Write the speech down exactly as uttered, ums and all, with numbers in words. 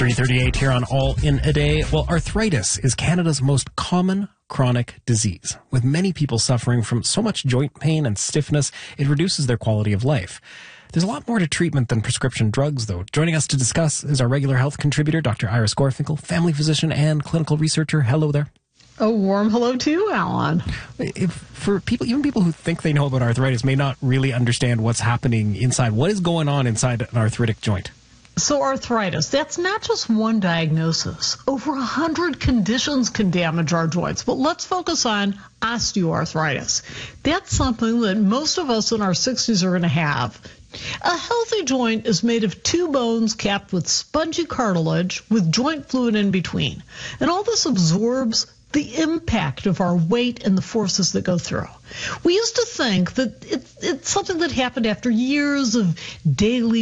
three thirty-eight here on All in a Day. Well, arthritis is Canada's most common chronic disease. With many people suffering from so much joint pain and stiffness, it reduces their quality of life. There's a lot more to treatment than prescription drugs, though. Joining us to discuss is our regular health contributor, Doctor Iris Gorfinkel, family physician and clinical researcher. Hello there. A warm hello to you, Alan. If for people, even people who think they know about arthritis may not really understand what's happening inside. What is going on inside an arthritic joint? So arthritis, that's not just one diagnosis. Over a hundred conditions can damage our joints. But let's focus on osteoarthritis. That's something that most of us in our sixties are going to have. A healthy joint is made of two bones capped with spongy cartilage with joint fluid in between. And all this absorbs the impact of our weight and the forces that go through. We used to think that it, it's something that happened after years of daily